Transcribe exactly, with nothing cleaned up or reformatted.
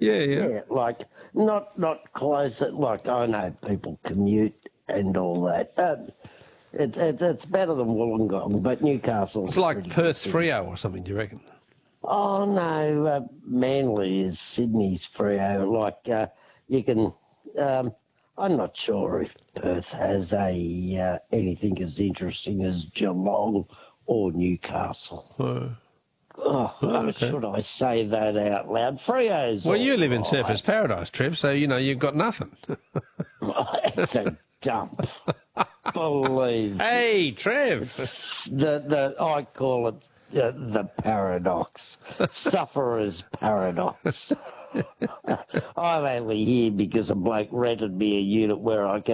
Yeah, yeah. Yeah, like, not not close, like, I know people commute and all that. Um, it, it, it's better than Wollongong, but Newcastle's It's like pretty Perth's good. Freo or something, do you reckon? Oh, no, uh, Manly is Sydney's Freo. Like, uh, you can... Um, I'm not sure if Perth has a uh, anything as interesting as Geelong or Newcastle. Oh. Oh, Oh, okay. should I say that out loud? Freo's Well, you live in right. Surfers Paradise, Trev, so, you know, you've got nothing. It's a dump. Believe Hey, Trev! the the I call it the, the paradox, sufferer's paradox. I'm only here because a bloke rented me a unit where I can